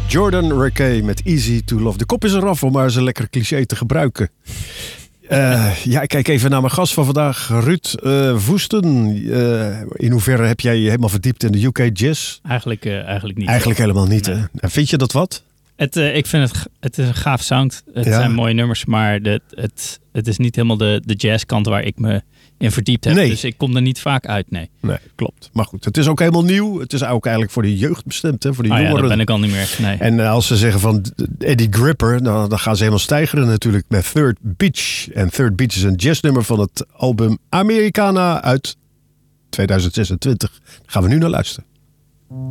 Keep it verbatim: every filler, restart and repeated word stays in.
Jordan Rakei met Easy to Love. De kop is eraf om maar eens een lekker cliché te gebruiken. Uh, ja, ik kijk even naar mijn gast van vandaag, Ruud uh, Woesten. Uh, in hoeverre heb jij je helemaal verdiept in de U K jazz? Eigenlijk, uh, eigenlijk niet. Eigenlijk helemaal niet, nee. Hè? En vind je dat wat? Het, uh, ik vind het, het is een gaaf sound. Het ja. zijn mooie nummers, maar de, het, het is niet helemaal de, de jazzkant waar ik me in verdiept heb. Nee. Dus ik kom er niet vaak uit, nee. Nee, klopt. Maar goed, het is ook helemaal nieuw. Het is ook eigenlijk voor de jeugd bestemd, hè? Voor de oh jongeren. Ja, dat ben ik al niet meer, nee. En uh, als ze zeggen van Eddie Gripper, nou, dan gaan ze helemaal stijgeren natuurlijk met Third Beach. En Third Beach is een jazznummer van het album Americana uit tweeduizend zesentwintig. Daar gaan we nu naar luisteren.